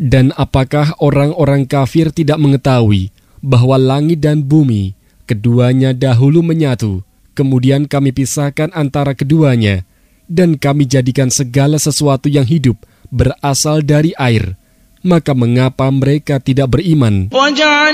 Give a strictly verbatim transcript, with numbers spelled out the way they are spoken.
Dan apakah orang-orang kafir tidak mengetahui bahwa langit dan bumi keduanya dahulu menyatu, kemudian kami pisahkan antara keduanya, dan kami jadikan segala sesuatu yang hidup berasal dari air. Maka mengapa mereka tidak beriman?